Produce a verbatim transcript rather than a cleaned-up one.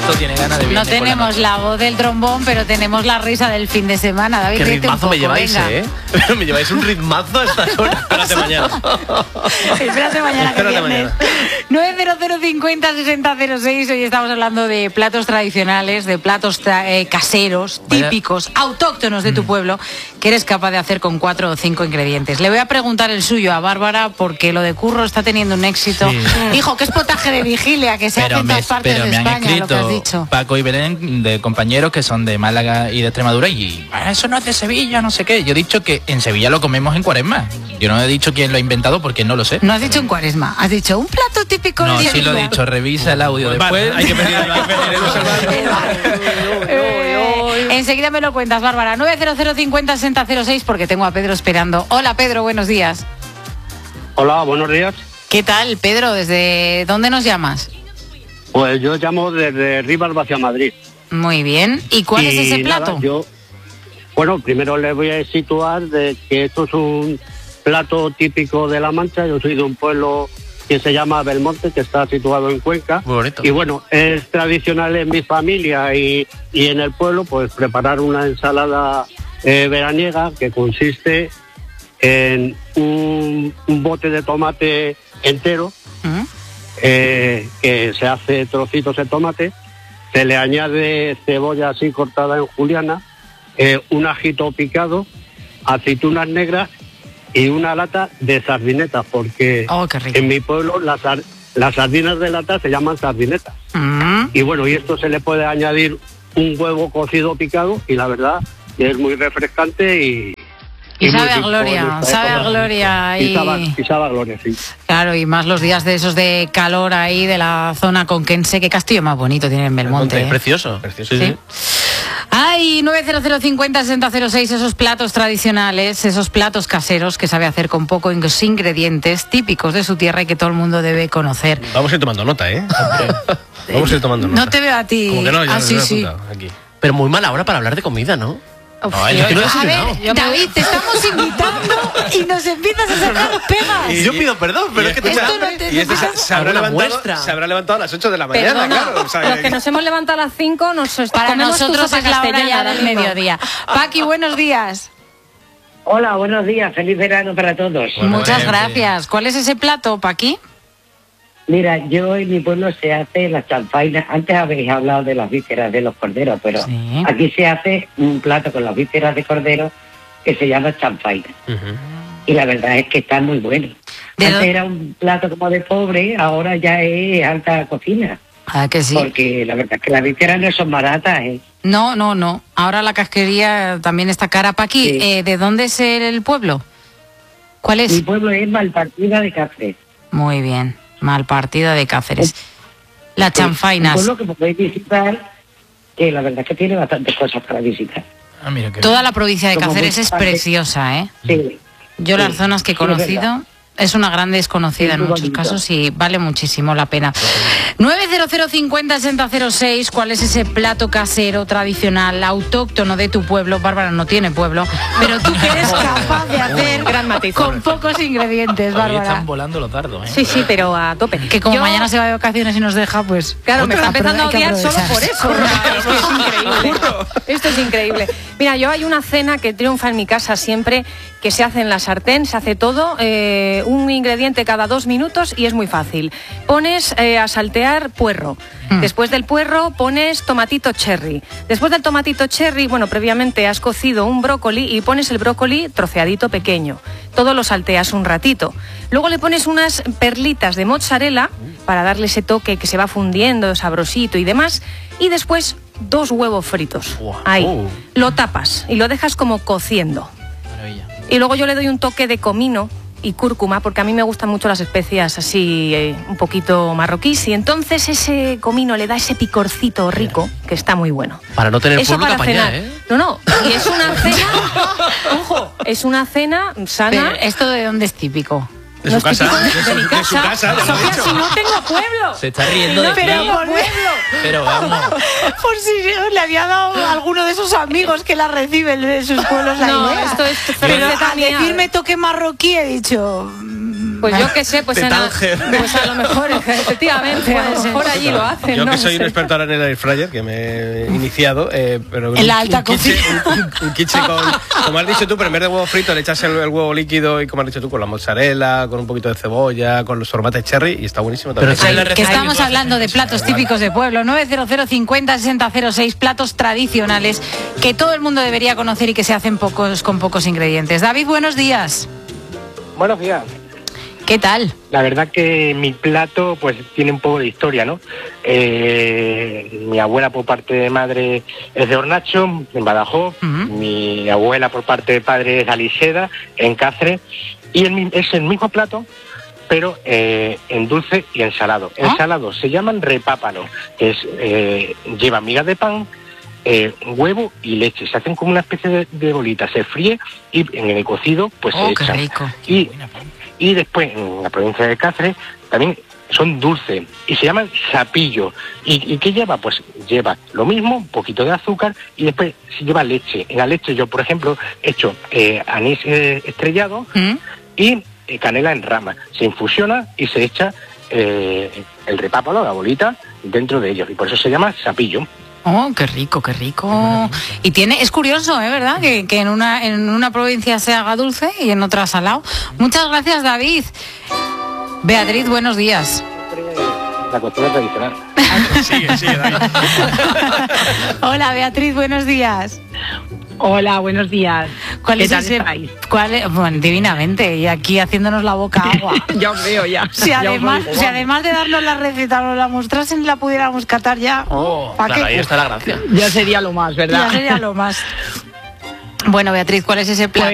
esto tiene ganas de No tenemos la, la voz del trombón, pero tenemos la risa del fin de semana. David, qué ritmazo poco, me lleváis, venga. ¿eh? Me lleváis un ritmazo a estas horas. Espérate mañana. Espérate mañana que Espérate viernes. mañana. nueve cero cero cincuenta sesenta cero seis. Hoy estamos hablando de platos tradicionales, de platos tra- eh, caseros, Vaya. típicos, autóctonos de tu pueblo, que eres capaz de hacer con cuatro o cinco ingredientes. Le voy a preguntar el suyo a Bárbara, porque lo de Curro está teniendo un éxito. Sí. Hijo, ¿qué es potaje de vigilia? Que se hace Pero en me, todas partes pero de me han España, lo que has escrito dicho. Paco y Belén, de compañeros que son de Málaga y de Extremadura, y "Ah, eso no es de Sevilla, no sé qué". Yo he dicho que en Sevilla lo comemos en Cuaresma. Yo no he dicho quién lo ha inventado porque no lo sé. No has dicho en Cuaresma, has dicho un plato típico No, de sí lo he Sevilla. dicho. Revisa el audio Pues después. vale, hay que pedir, hay que pedir eso al bar. Eh, enseguida me lo cuentas, Bárbara. nueve cero cero cincuenta sesenta cero seis, porque tengo a Pedro esperando. Hola, Pedro, buenos días. Hola, buenos días. ¿Qué tal, Pedro? ¿Desde dónde nos llamas? Pues yo llamo desde Rivas hacia Madrid. Muy bien. ¿Y cuál Y es ese nada, plato? yo, bueno, primero les voy a situar de que esto es un plato típico de La Mancha. Yo soy de un pueblo que se llama Belmonte, que está situado en Cuenca. Muy bonito. Y bueno, es tradicional en mi familia y, y en el pueblo, pues preparar una ensalada eh, veraniega que consiste en un, un bote de tomate entero, ¿Mm? eh, que se hace trocitos de tomate, se le añade cebolla así cortada en juliana, eh, un ajito picado, aceitunas negras y una lata de sardinetas, porque Oh, qué rico. en mi pueblo las, sar- las sardinas de lata se llaman sardinetas. ¿Mm? Y bueno, y esto se le puede añadir un huevo cocido picado y la verdad que es muy refrescante y... Y muy sabe a rico gloria, en esta sabe a época. gloria. Y Y... sabe, y sabe a gloria, sí. Claro, y más los días de esos de calor ahí, de la zona conquense. Qué castillo más bonito tiene en Belmonte. Es ¿eh? precioso. Precioso. Sí, Sí. sí. Ay, nueve cero cero cincuenta sesenta cero seis, esos platos tradicionales, esos platos caseros que sabe hacer con pocos ingredientes típicos de su tierra y que todo el mundo debe conocer. Vamos a ir tomando nota, ¿eh? Vamos a ir tomando nota. No te veo a ti. Como que no, ya ah, lo sí, he sí. apuntado aquí. Pero muy mala hora para hablar de comida, ¿no? Uf, No, yo- yo quiero a desayunado. ver, David, te estamos invitando y nos empiezas a sacar pegas. Y yo pido perdón, pero y es que esto tengo no hambre. te- Y este no se, te- se habrá ¿Alguna levantado, muestra? se habrá levantado a las ocho de la mañana, Perdona, claro. O sea, los que nos hemos levantado a las cinco nos Para comemos tu nosotros sopa es la hora castellana ya ahora del mismo. mediodía. Paqui, buenos días. Hola, buenos días, feliz verano para todos. Bueno, Muchas bien, gracias. ¿Cuál es ese plato, Paqui? Mira, yo en mi pueblo se hace la chanfaina. Antes habéis hablado de las vísceras de los corderos, pero Sí. aquí se hace un plato con las vísceras de cordero que se llama chanfaina. Ujú. Y la verdad es que está muy bueno. ¿De Antes dó- era un plato como de pobre, ahora ya es alta cocina. Ah, que sí. Porque la verdad es que las vísceras no son baratas, ¿eh? No, no, no. Ahora la casquería también está cara. Paqui, Sí. eh, ¿de dónde es el pueblo? ¿Cuál Mi es? pueblo es Malpartida de Cáceres. Muy bien. Malpartida de Cáceres. Las Un chanfainas. pueblo que podéis visitar, que la verdad es que tiene bastantes cosas para visitar. Ah, mira que Toda la provincia de Como Cáceres muy es padre. preciosa, ¿eh? Sí. Yo Sí, las zonas que he sí, es conocido verdad. es una gran desconocida Es en muy muchos bonito. casos y vale muchísimo la pena. nueve cero cero cincuenta sesenta cero seis, ¿cuál es ese plato casero, tradicional, autóctono de tu pueblo? Bárbara no tiene pueblo, pero tú que eres capaz de hacer Gran matiz. con pocos ingredientes, Hoy Bárbara. están volando los dardos, ¿eh? Sí, sí, pero a tope. Que como Yo- mañana se va de vacaciones y nos deja, pues... Claro, me está empezando a Hay que odiar solo aprovechar. por eso. Es que es increíble. Esto es increíble. Mira, yo hay una cena que triunfa en mi casa siempre, que se hace en la sartén, se hace todo, eh, un ingrediente cada dos minutos y es muy fácil. Pones eh, a saltear puerro. Mm. Después del puerro pones tomatito cherry. Después del tomatito cherry, bueno, previamente has cocido un brócoli y pones el brócoli troceadito pequeño. Todo lo salteas un ratito. Luego le pones unas perlitas de mozzarella para darle ese toque que se va fundiendo, sabrosito y demás. Y después dos huevos fritos. Wow. Ahí. Oh. Lo tapas y lo dejas como cociendo. Maravilla. Y luego yo le doy un toque de comino y cúrcuma, porque a mí me gustan mucho las especias así eh, un poquito marroquíes, y entonces ese comino le da ese picorcito rico que está muy bueno. Para no tener Eso pueblo para que apañar, cenar. ¿eh? No, no, y es una cena, ojo, es una cena sana. Pero, ¿esto de dónde es típico? De No su es casa. típico de, de mi De casa. su casa, ya lo he Sofía, dicho. si no tengo pueblo. Se está riendo de No ti. tengo pueblo. Pero vamos. Por si le había dado a alguno de esos amigos que la reciben de sus pueblos la No, idea. esto es Pero receta al mía. decirme toque marroquí he dicho... mm, Pues yo qué sé, pues, De en a, Tánger. pues a lo mejor, efectivamente, a lo mejor allí lo hacen. Yo no que soy sé. un experto ahora en el air fryer, que me he iniciado, eh, pero En la un- alta un quiche, cocina. un, un- un quiche con, como has dicho tú, pero en vez de huevo frito le echas el, el huevo líquido y como has dicho tú, con la mozzarella, con un poquito de cebolla, con los tomates cherry y está buenísimo también. Pero Ay, la que receta estamos que tú hablando de haces. platos típicos de pueblo. nueve cero cero cincuenta sesenta cero seis, platos tradicionales que todo el mundo debería conocer y que se hacen pocos con pocos ingredientes. David, buenos días. Buenos días. ¿Qué tal? La verdad que mi plato pues tiene un poco de historia, ¿no? Eh, mi abuela por parte de madre es de Hornacho, en Badajoz. Ujú. Mi abuela por parte de padre es de Aliseda, en Cáceres. Y el mi- es el mismo plato, pero eh, en dulce y en salado. En ¿Ah? salado se llaman repápalo, que es, eh, lleva migas de pan, eh, huevo y leche. Se hacen como una especie de, de bolita, se fríe y en el cocido pues Oh, se qué echa. rico. Y, y después en la provincia de Cáceres también son dulces y se llaman sapillo. ¿Y, ¿Y qué lleva? Pues lleva lo mismo, un poquito de azúcar y después se lleva leche. En la leche yo, por ejemplo, he hecho eh, anís eh, estrellado ¿Mm? y eh, canela en rama. Se infusiona y se echa eh, el repápalo, la bolita, dentro de ellos. Y por eso se llama sapillo. Oh, qué rico, qué rico. Y tiene, es curioso, ¿eh? ¿Verdad? Que, que en una en una provincia se haga dulce y en otra salado. Muchas gracias, David. Beatriz, buenos días. La cocina tradicional. Sigue, sigue, David. Hola, Beatriz, buenos días. Hola, buenos días. ¿Cuál ¿Qué es tal ese? estáis? ¿Cuál es? Bueno, divinamente, y aquí haciéndonos la boca agua. Ya os veo, ya. Si Ya os además, oigo, si vamos. además de darnos la receta, nos la mostrasen y la pudiéramos catar ya, Oh, ¿para claro, qué? ahí está la gracia. Ya sería lo más, ¿verdad? Ya sería lo más. Bueno, Beatriz, ¿cuál es ese plato?